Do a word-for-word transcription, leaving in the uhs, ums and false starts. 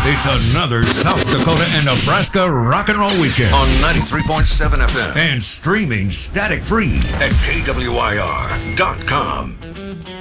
It's another South Dakota and Nebraska rock and roll weekend on ninety-three point seven F M and streaming static free at K W I R dot com.